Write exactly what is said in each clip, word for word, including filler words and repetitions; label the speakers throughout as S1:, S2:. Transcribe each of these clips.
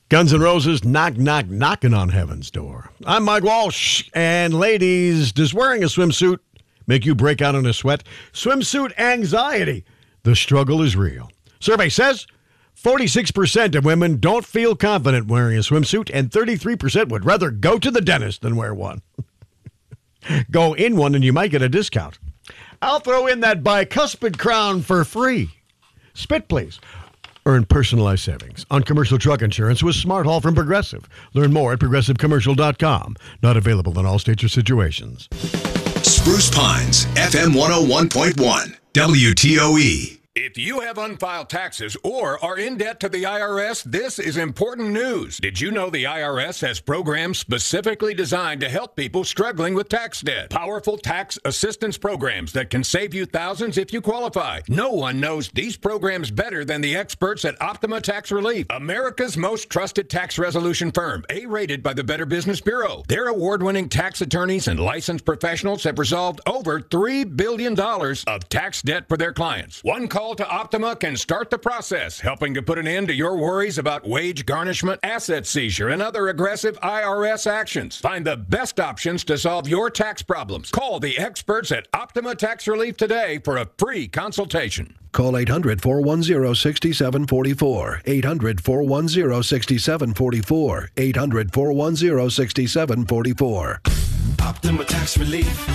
S1: Guns N' Roses, knock, knock, knocking on heaven's door. I'm Mike Walsh, and ladies, does wearing a swimsuit make you break out in a sweat? Swimsuit anxiety. The struggle is real. Survey says forty-six percent of women don't feel confident wearing a swimsuit, and thirty-three percent would rather go to the dentist than wear one. Go in one and you might get a discount. I'll throw in that bicuspid crown for free. Spit, please. Earn personalized savings on commercial truck insurance with Smart Haul from Progressive. Learn more at progressive commercial dot com. Not available in all states or situations.
S2: Spruce Pines, F M one oh one point one, W T O E.
S3: If you have unfiled taxes or are in debt to the I R S, this is important news. Did you know the I R S has programs specifically designed to help people struggling with tax debt? Powerful tax assistance programs that can save you thousands if you qualify. No one knows these programs better than the experts at Optima Tax Relief, America's most trusted tax resolution firm, A-rated by the Better Business Bureau. Their award-winning tax attorneys and licensed professionals have resolved over three billion dollars of tax debt for their clients. One call to Optima can start the process, helping to put an end to your worries about wage garnishment, asset seizure, and other aggressive I R S actions. Find the best options to solve your tax problems. Call the experts at Optima Tax Relief today for a free consultation.
S4: Call eight hundred, four one zero, six seven four four. eight hundred, four one zero, six seven four four. eight hundred, four one zero, six seven four four.
S2: Optima Tax Relief.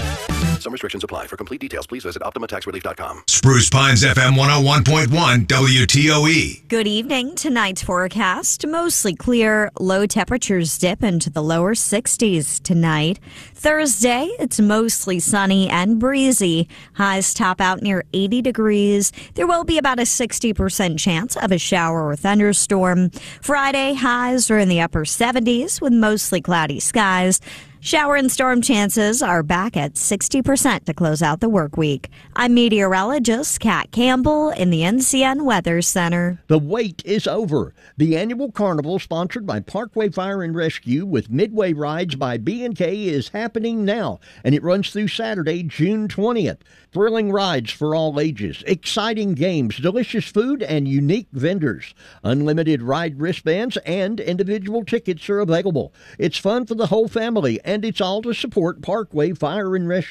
S4: Some restrictions apply. For complete details, please visit optima tax relief dot com.
S2: Spruce Pines, F M one oh one point one, W T O E.
S5: Good evening. Tonight's forecast, mostly clear. Low temperatures dip into the lower sixties tonight. Thursday, it's mostly sunny and breezy. Highs top out near eighty degrees. There will be about a sixty percent chance of a shower or thunderstorm. Friday, highs are in the upper seventies with mostly cloudy skies. Shower and storm chances are back at sixty percent to close out the work week. I'm meteorologist Kat Campbell in the N C N Weather Center.
S6: The wait is over. The annual carnival sponsored by Parkway Fire and Rescue with Midway Rides by B and K is happening now, and it runs through Saturday, June twentieth. Thrilling rides for all ages, exciting games, delicious food, and unique vendors. Unlimited ride wristbands and individual tickets are available. It's fun for the whole family, and it's all to support Parkway Fire and Rescue.